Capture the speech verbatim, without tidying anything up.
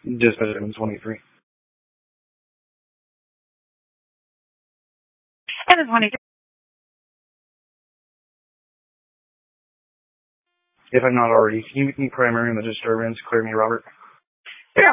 Dispatch seven twenty-three. seven twenty-three. If I'm not already, can you meet me primary in the disturbance? Clear me, Robert.